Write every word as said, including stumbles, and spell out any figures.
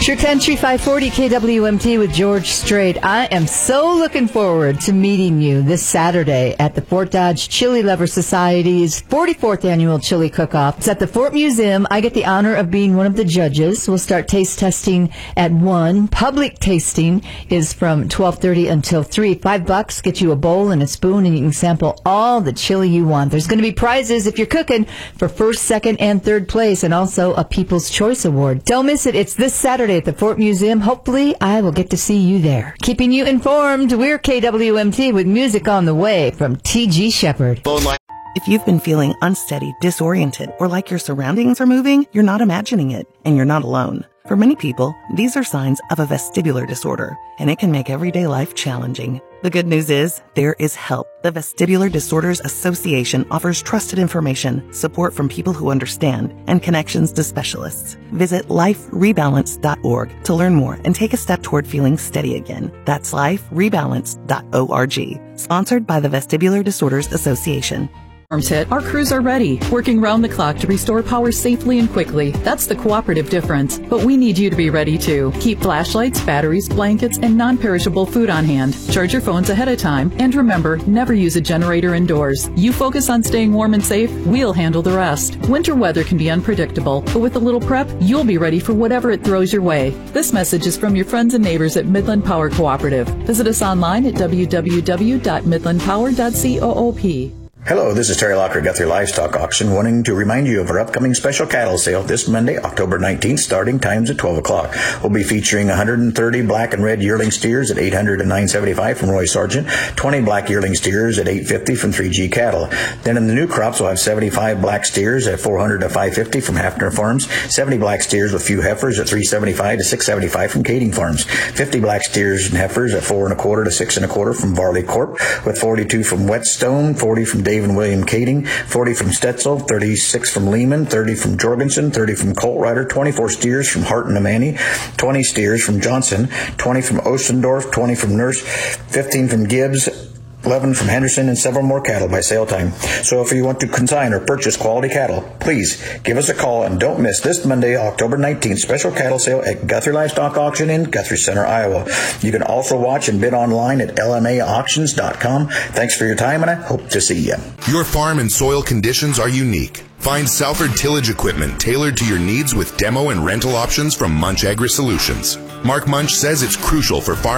Your Country five forty K W M T with George Strait. I am so looking forward to meeting you this Saturday at the Fort Dodge Chili Lover Society's forty-fourth Annual Chili Cook-Off. It's at the Fort Museum. I get the honor of being one of the judges. We'll start taste testing at one. Public tasting is from twelve thirty until three. Five bucks, get you a bowl and a spoon, and you can sample all the chili you want. There's going to be prizes if you're cooking for first, second, and third place, and also a People's Choice Award. Don't miss it. It's this Saturday at the Fort Museum. Hopefully, I will get to see you there. Keeping you informed, we're K W M T with music on the way from T G Shepherd. If you've been feeling unsteady, disoriented, or like your surroundings are moving, you're not imagining it, and you're not alone. For many people, these are signs of a vestibular disorder, and it can make everyday life challenging. The good news is, there is help. The Vestibular Disorders Association offers trusted information, support from people who understand, and connections to specialists. Visit life rebalance dot org to learn more and take a step toward feeling steady again. That's life rebalance dot org. Sponsored by the Vestibular Disorders Association. Hit, our crews are ready, working round the clock to restore power safely and quickly. That's the cooperative difference. But we need you to be ready too. Keep flashlights, batteries, blankets, and non-perishable food on hand. Charge your phones ahead of time. And remember, never use a generator indoors. You focus on staying warm and safe, we'll handle the rest. Winter weather can be unpredictable, but with a little prep, you'll be ready for whatever it throws your way. This message is from your friends and neighbors at Midland Power Cooperative. Visit us online at w w w dot midland power dot coop. Hello, this is Terry Locker, Guthrie Livestock Auction, wanting to remind you of our upcoming special cattle sale this Monday, October nineteenth, starting times at twelve o'clock. We'll be featuring one hundred thirty black and red yearling steers at eight hundred and nine seventy-five from Roy Sargent, twenty black yearling steers at eight fifty from three G Cattle. Then in the new crops, we'll have seventy-five black steers at four hundred to five fifty from Hafner Farms, seventy black steers with few heifers at three seventy-five to six seventy-five from Kading Farms, fifty black steers and heifers at four and a quarter to six and a quarter from Varley Corp, with forty-two from Whetstone, forty from Dave and William Kading, forty from Stetzel, thirty-six from Lehman, thirty from Jorgensen, thirty from Colt Rider, twenty-four steers from Hart and Amani, twenty steers from Johnson, twenty from Ostendorf, twenty from Nurse, fifteen from Gibbs, eleven from Henderson, and several more cattle by sale time. So if you want to consign or purchase quality cattle, please give us a call and don't miss this Monday, October nineteenth, special cattle sale at Guthrie Livestock Auction in Guthrie Center, Iowa. You can also watch and bid online at L M A auctions dot com. Thanks for your time, and I hope to see you. Your farm and soil conditions are unique. Find Salford tillage equipment tailored to your needs with demo and rental options from Munch Agri Solutions. Mark Munch says it's crucial for farm